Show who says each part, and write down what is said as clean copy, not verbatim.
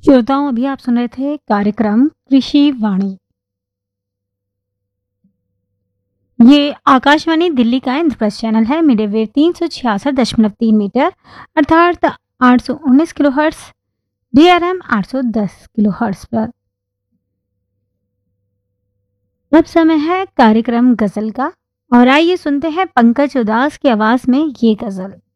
Speaker 1: श्रोताओं, अभी आप सुन रहे थे कार्यक्रम कृषि वाणी। ये आकाशवाणी दिल्ली का इंद्रप्रस्थ चैनल है। मीडियम वेव 366.3 मीटर अर्थात 819 किलोहर्ट्ज, DRM 810 किलोहर्ट्ज पर। अब समय है कार्यक्रम गजल का, और आइए सुनते हैं पंकज उदास की आवाज में ये गजल।